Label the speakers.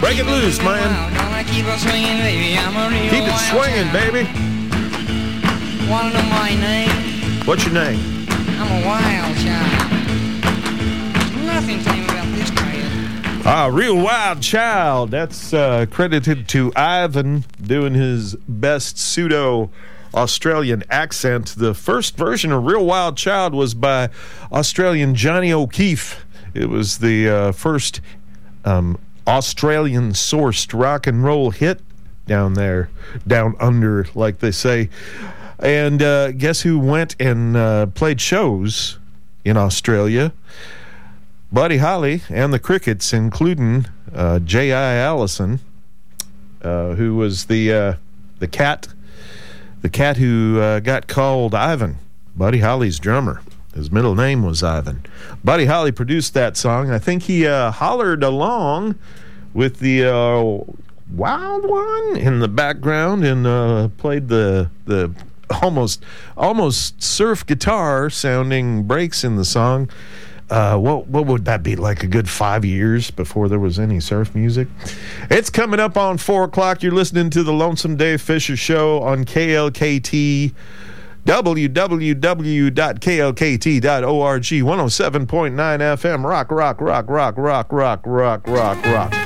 Speaker 1: Break it loose, man.
Speaker 2: Keep it swinging, baby. I'm a real
Speaker 1: Keep it swinging, baby.
Speaker 2: Wanna know my name?
Speaker 1: What's your name?
Speaker 2: I'm a wild child. Nothing tame about this child.
Speaker 1: Real wild child. That's credited to Ivan doing his best pseudo-Australian accent. The first version of Real Wild Child was by Australian Johnny O'Keefe. It was the first Australian-sourced rock and roll hit down there, down under, like they say. And guess who went and played shows in Australia? Buddy Holly and the Crickets, including J.I. Allison, who was the cat who got called Ivan, Buddy Holly's drummer. His middle name was Ivan. Buddy Holly produced that song. I think he hollered along with the Wild One in the background and played the almost surf guitar sounding breaks in the song. What would that be, like a good 5 years before there was any surf music? It's coming up on 4 o'clock. You're listening to the Lonesome Dave Fisher Show on KLKT, www.klkt.org, 107.9 FM. Rock, rock, rock, rock, rock, rock, rock, rock, rock.